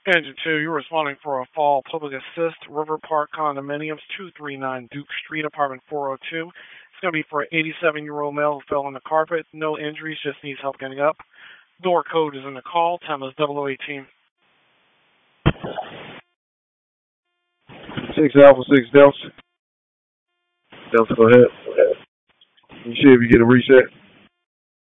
Engine 2, you're responding for a fall public assist, River Park Condominiums, 239 Duke Street, apartment 402. It's going to be for an 87-year-old male who fell on the carpet. No injuries, just needs help getting up. Door code is in the call. Time is 0018. 6 Alpha 6 Delta. Delta, go ahead. You should be getting a reset.